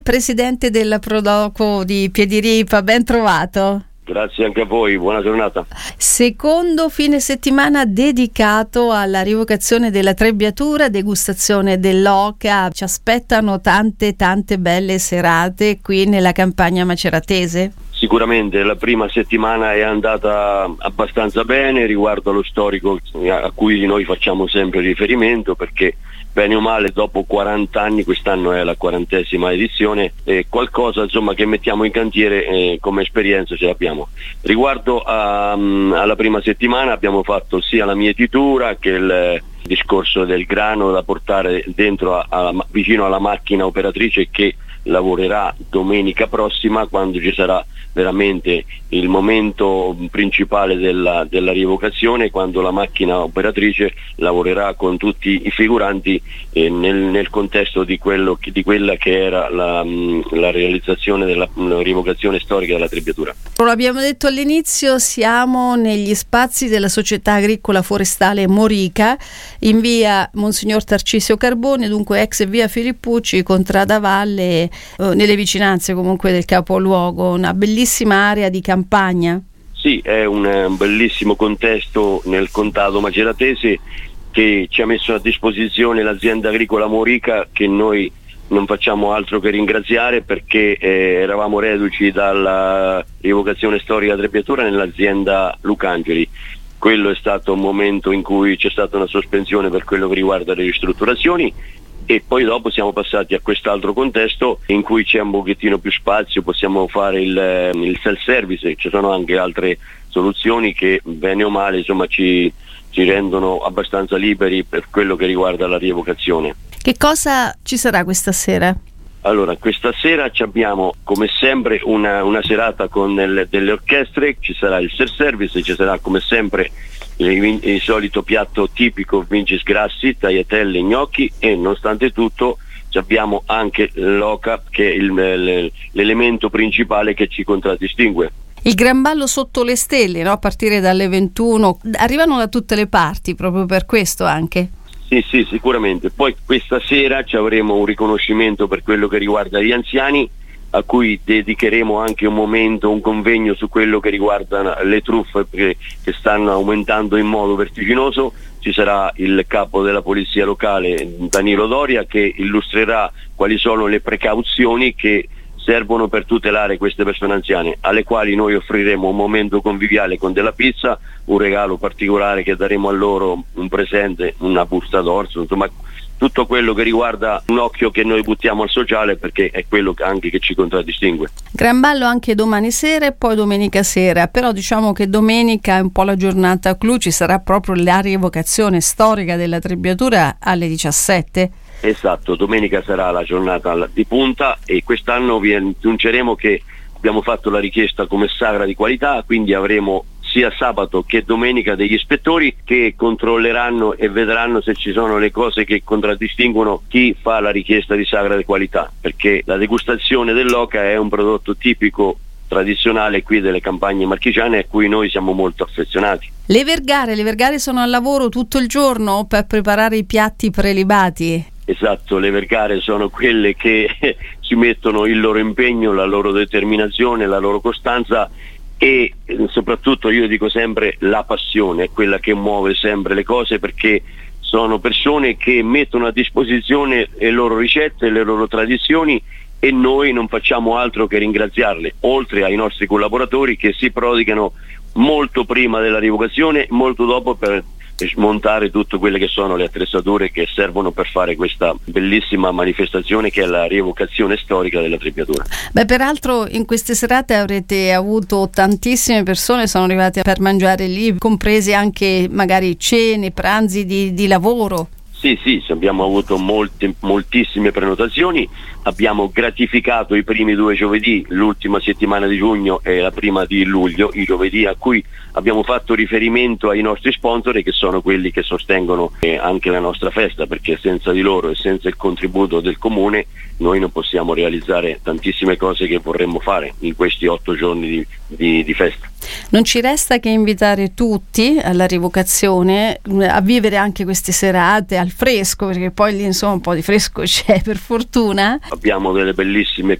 Presidente del Prodoco di Piediripa, ben trovato. Grazie anche a voi, buona giornata. Secondo fine settimana dedicato alla rievocazione della trebbiatura, degustazione dell'oca. Ci aspettano tante belle serate qui nella campagna maceratese? Sicuramente la prima settimana è andata abbastanza bene riguardo allo storico a cui noi facciamo sempre riferimento, perché bene o male dopo 40 anni, quest'anno è la 40ª edizione, qualcosa insomma che mettiamo in cantiere come esperienza ce l'abbiamo. Riguardo alla prima settimana abbiamo fatto sia la mietitura che il discorso del grano da portare dentro vicino alla macchina operatrice che lavorerà domenica prossima, quando ci sarà veramente il momento principale della rievocazione, quando la macchina operatrice lavorerà con tutti i figuranti nel contesto di quella che era la realizzazione della rievocazione storica della trebbiatura. Lo abbiamo detto all'inizio, siamo negli spazi della Società Agricola Forestale Morica, in via Monsignor Tarcisio Carbone, dunque ex via Filippucci, contrada Valle, nelle vicinanze comunque del capoluogo. Una bellissima area di campagna. Sì, è un bellissimo contesto nel contado maceratese che ci ha messo a disposizione l'azienda agricola Morica, che noi non facciamo altro che ringraziare, perché eravamo reduci dalla rievocazione storica trebbiatura nell'azienda Lucangeli. Quello è stato un momento in cui c'è stata una sospensione per quello che riguarda le ristrutturazioni, e poi dopo siamo passati a quest'altro contesto in cui c'è un pochettino più spazio, possiamo fare il self-service, ci sono anche altre soluzioni che bene o male insomma ci rendono abbastanza liberi per quello che riguarda la rievocazione. Che cosa ci sarà questa sera? Allora, questa sera abbiamo come sempre una serata con delle orchestre, ci sarà il self-service, ci sarà come sempre il solito piatto tipico Vincis Grassi, tagliatelle e gnocchi, e nonostante tutto abbiamo anche l'oca, che è l'elemento principale che ci contraddistingue. Il gran ballo sotto le stelle, no? A partire dalle 21, arrivano da tutte le parti proprio per questo anche. Sì, sicuramente. Poi questa sera ci avremo un riconoscimento per quello che riguarda gli anziani, a cui dedicheremo anche un momento, un convegno su quello che riguarda le truffe che stanno aumentando in modo vertiginoso. Ci sarà il capo della polizia locale Danilo Doria, che illustrerà quali sono le precauzioni che servono per tutelare queste persone anziane, alle quali noi offriremo un momento conviviale con della pizza, un regalo particolare che daremo a loro, un presente, una busta d'orzo, insomma tutto quello che riguarda un occhio che noi buttiamo al sociale, perché è quello anche che ci contraddistingue. Gran ballo anche domani sera e poi domenica sera, però diciamo che domenica è un po' la giornata clou, ci sarà proprio la rievocazione storica della trebbiatura alle 17. Esatto, domenica sarà la giornata di punta, e quest'anno vi annunceremo che abbiamo fatto la richiesta come sagra di qualità, quindi avremo sia sabato che domenica degli ispettori che controlleranno e vedranno se ci sono le cose che contraddistinguono chi fa la richiesta di sagra di qualità, perché la degustazione dell'oca è un prodotto tipico tradizionale qui delle campagne marchigiane a cui noi siamo molto affezionati. Le vergare sono al lavoro tutto il giorno per preparare i piatti prelibati? Esatto, le vergare sono quelle che ci mettono il loro impegno, la loro determinazione, la loro costanza, e soprattutto io dico sempre la passione è quella che muove sempre le cose, perché sono persone che mettono a disposizione le loro ricette, le loro tradizioni, e noi non facciamo altro che ringraziarle, oltre ai nostri collaboratori che si prodigano molto prima della rievocazione, molto dopo, per smontare tutte quelle che sono le attrezzature che servono per fare questa bellissima manifestazione che è la rievocazione storica della trebbiatura. Peraltro in queste serate avrete avuto tantissime persone, sono arrivate per mangiare lì, comprese anche magari cene, pranzi di lavoro. Sì, abbiamo avuto moltissime prenotazioni, abbiamo gratificato i primi 2 giovedì, l'ultima settimana di giugno e la prima di luglio, i giovedì a cui abbiamo fatto riferimento ai nostri sponsor, che sono quelli che sostengono anche la nostra festa, perché senza di loro e senza il contributo del comune noi non possiamo realizzare tantissime cose che vorremmo fare in questi 8 giorni di festa. Non ci resta che invitare tutti alla rievocazione, a vivere anche queste serate al fresco, perché poi lì insomma un po' di fresco c'è, per fortuna. Abbiamo delle bellissime